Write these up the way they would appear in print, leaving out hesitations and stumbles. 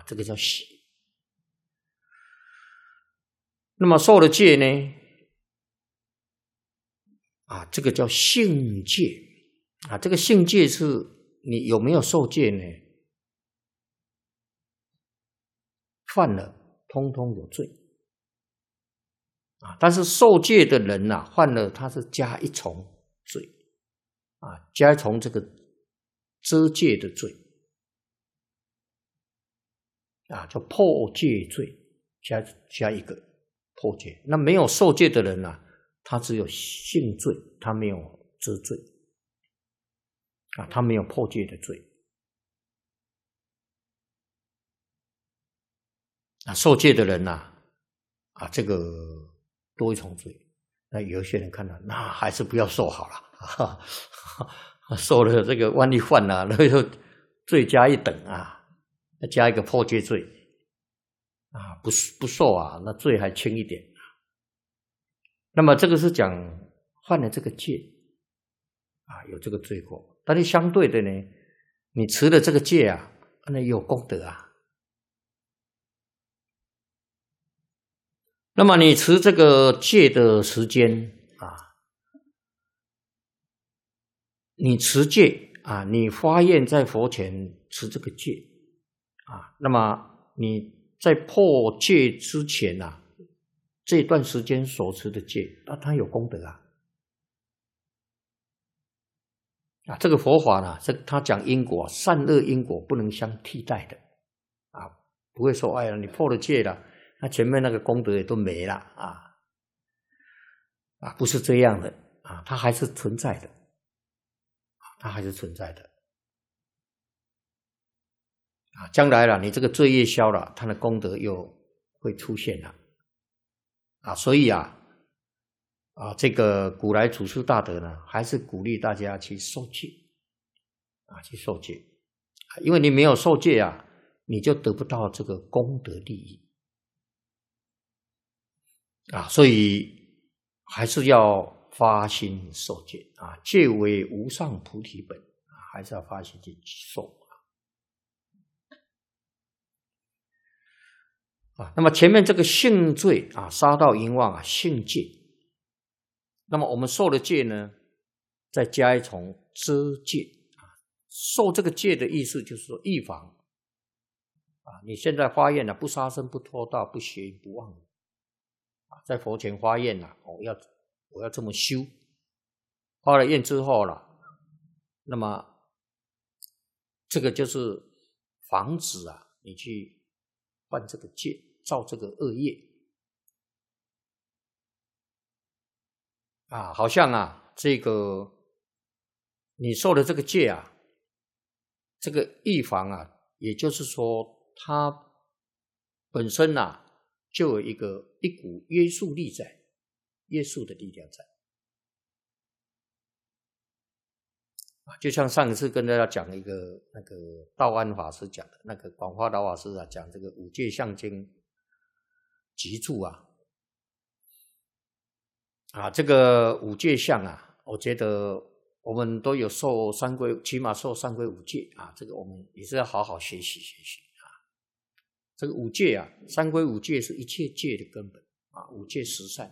这个叫喜。那么受了戒呢，这个叫性戒。这个性戒是你有没有受戒呢？犯了，通通有罪。但是受戒的人犯了他是加一重罪，加一重这个遮戒的罪，叫破戒罪，加一个破戒。那没有受戒的人他只有性罪，他没有遮罪，他没有破戒的罪。受戒的人这个多一重罪。那有些人看到，那还是不要受好了，受了这个万一犯了，那就罪加一等加一个破戒罪不受那罪还轻一点。那么这个是讲犯了这个戒有这个罪过。但是相对的呢，你持了这个戒那也有功德那么你持这个戒的时间你持戒你发愿在佛前持这个戒那么你在破戒之前这段时间所持的戒它有功德这个佛法他讲因果，善恶因果不能相替代的不会说哎呀你破了戒了，那前面那个功德也都没了不是这样的它还是存在的，它还是存在的将来了你这个罪业消了，它的功德又会出现了所以这个古来祖师大德呢，还是鼓励大家去受戒去受戒因为你没有受戒你就得不到这个功德利益所以还是要发心受戒戒为无上菩提本还是要发心去受那么前面这个性罪杀盗淫妄性戒，那么我们受了戒呢，再加一重遮戒受这个戒的意思就是说预防你现在发愿不杀生不偷盗不邪淫不妄在佛前发愿我要这么修，发了愿之后那么这个就是防止你去犯这个戒，造这个恶业好像这个你受了这个戒这个预防也就是说它本身就有一股约束力在，约束的力量在就像上一次跟大家讲一个那个道安法师讲的，那个广化老法师讲这个五戒相经集注这个五戒相我觉得我们都有受三归，起码受三归五戒这个我们也是要好好学习学习这个五戒三归五戒是一切戒的根本五戒十善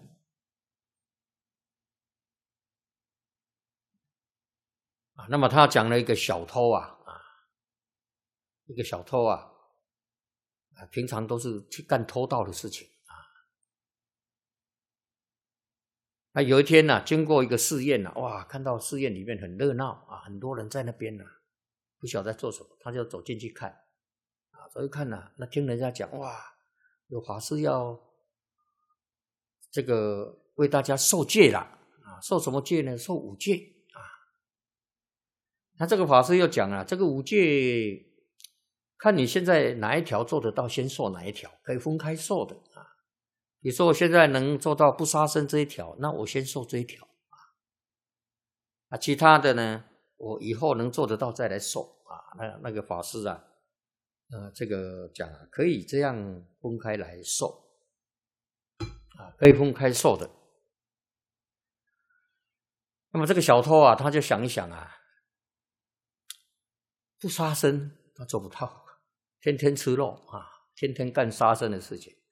那么他讲了一个小偷一个小偷平常都是去干偷盗的事情有一天经过一个寺院哇，看到寺院里面很热闹很多人在那边不晓得在做什么，他就走进去看走去看那听人家讲哇，有法师要这个为大家受戒了受什么戒呢？受五戒那这个法师又讲这个五戒看你现在哪一条做得到，先受哪一条，可以分开受的比如说我现在能做到不杀生这一条，那我先受这一条其他的呢我以后能做得到再来受那个法师这个讲可以这样分开来受可以分开受的。那么这个小偷他就想一想不杀生他做不到， 天天吃肉啊，天天干杀生的事情